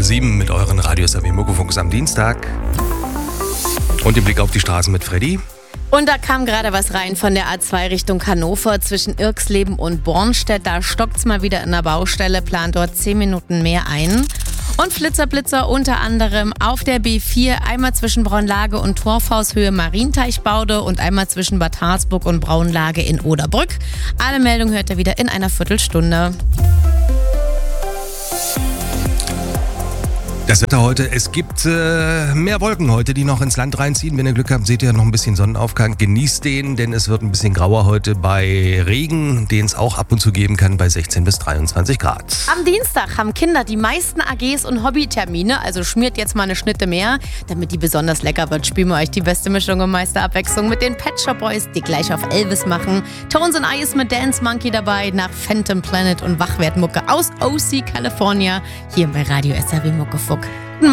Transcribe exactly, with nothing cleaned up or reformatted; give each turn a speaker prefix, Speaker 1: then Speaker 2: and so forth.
Speaker 1: sieben mit euren Radio S R W Muckefunks am Dienstag. Und den Blick auf die Straßen mit Freddy.
Speaker 2: Und da kam gerade was rein von der A zwei Richtung Hannover zwischen Irxleben und Bornstedt. Da stockt's mal wieder in der Baustelle, plant dort zehn Minuten mehr ein. Und Flitzer-Blitzer unter anderem auf der B vier, einmal zwischen Braunlage und Torfhaushöhe Marienteichbaude und einmal zwischen Bad Harzburg und Braunlage in Oderbrück. Alle Meldungen hört ihr wieder in einer Viertelstunde.
Speaker 1: Das Wetter heute, es gibt äh, mehr Wolken heute, die noch ins Land reinziehen. Wenn ihr Glück habt, seht ihr noch ein bisschen Sonnenaufgang. Genießt den, denn es wird ein bisschen grauer heute bei Regen, den es auch ab und zu geben kann bei sechzehn bis dreiundzwanzig Grad.
Speaker 2: Am Dienstag haben Kinder die meisten A Gs und Hobbytermine, also schmiert jetzt mal eine Schnitte mehr. Damit die besonders lecker wird, spielen wir euch die beste Mischung und meiste Abwechslung mit den Pet Shop Boys, die gleich auf Elvis machen. Tones and I ist mit Dance Monkey dabei, nach Phantom Planet und Wachwertmucke aus O C, California, hier bei Radio S R W Muckefuck.